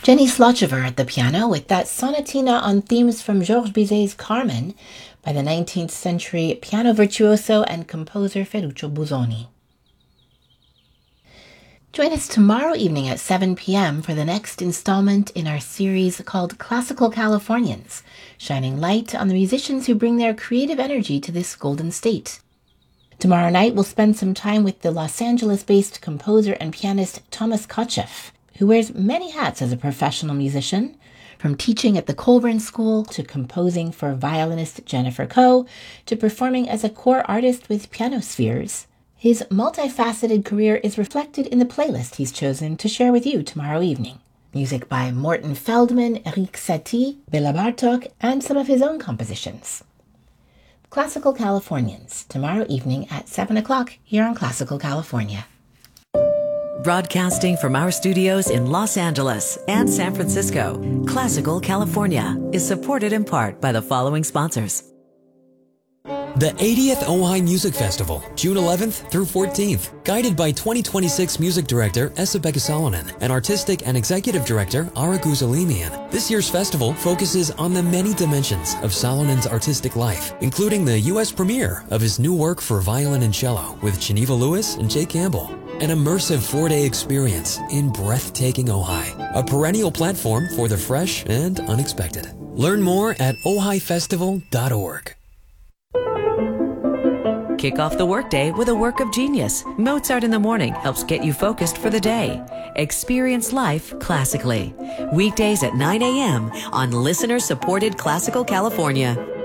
Jenny Slochever at the piano with that sonatina on themes from Georges Bizet's Carmen by the 19th century piano virtuoso and composer Ferruccio Busoni. Join us tomorrow evening at 7 p.m. for the next installment in our series called Classical Californians, shining light on the musicians who bring their creative energy to this golden state. Tomorrow night, we'll spend some time with the Los Angeles-based composer and pianist Thomas Kotcheff, who wears many hats as a professional musician, from teaching at the Colburn School to composing for violinist Jennifer Koh to performing as a core artist with Pianospheres. His multifaceted career is reflected in the playlist he's chosen to share with you tomorrow evening. Music by Morton Feldman, Erik Satie, Bela Bartok, and some of his own compositions. Classical Californians, tomorrow evening at 7 o'clock here on Classical California. Broadcasting from our studios in Los Angeles and San Francisco, Classical California is supported in part by the following sponsors. The 80th Ojai Music Festival, June 11th through 14th, guided by 2026 Music Director Esa-Pekka Salonen and Artistic and Executive Director Ara Guzalimian. This year's festival focuses on the many dimensions of Salonen's artistic life, including the U.S. premiere of his new work for violin and cello with Geneva Lewis and Jay Campbell. An immersive 4-day experience in breathtaking Ojai, a perennial platform for the fresh and unexpected. Learn more at ojaifestival.org. Kick off the workday with a work of genius. Mozart in the Morning helps get you focused for the day. Experience life classically. Weekdays at 9 a.m. on listener-supported Classical California.